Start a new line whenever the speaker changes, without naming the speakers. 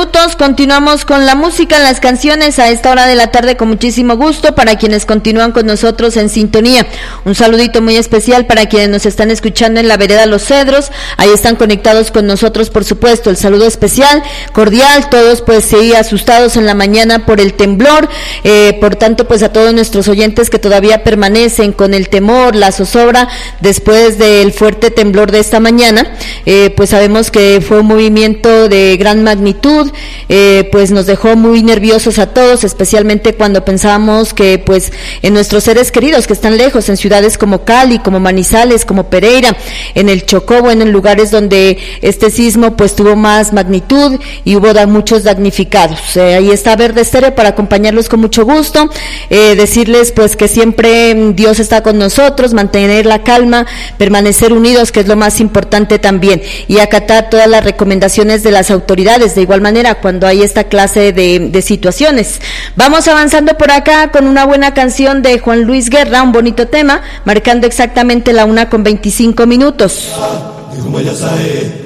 minutos, continuamos con la música, las canciones a esta hora de la tarde con muchísimo gusto para quienes continúan con nosotros en sintonía. Un saludito muy especial para quienes nos están escuchando en la vereda Los Cedros, ahí están conectados con nosotros, por supuesto, el saludo especial, cordial, todos pues sí asustados en la mañana por el temblor, por tanto pues a todos nuestros oyentes que todavía permanecen con el temor, la zozobra después del fuerte temblor de esta mañana, pues sabemos que fue un movimiento de gran magnitud, pues nos dejó muy nerviosos a todos, especialmente cuando pensábamos que pues en nuestros seres queridos que están lejos, en ciudades como Cali, como Manizales, como Pereira, en el Chocó, bueno, en lugares donde este sismo pues tuvo más magnitud y hubo muchos damnificados. Ahí está Verde Estéreo para acompañarlos con mucho gusto, decirles pues que siempre Dios está con nosotros, mantener la calma, permanecer unidos, que es lo más importante también, y acatar todas las recomendaciones de las autoridades, de igual manera cuando hay esta clase de situaciones. Vamos avanzando por acá con una buena canción de Juan Luis Guerra, un bonito tema, marcando exactamente la 1:25.